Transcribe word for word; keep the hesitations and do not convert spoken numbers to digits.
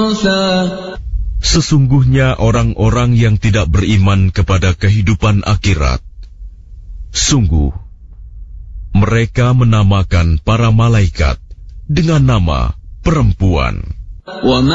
أنثى. Sesungguhnya orang-orang yang tidak beriman kepada kehidupan akhirat, sungguh mereka menamakan para malaikat dengan nama perempuan. وما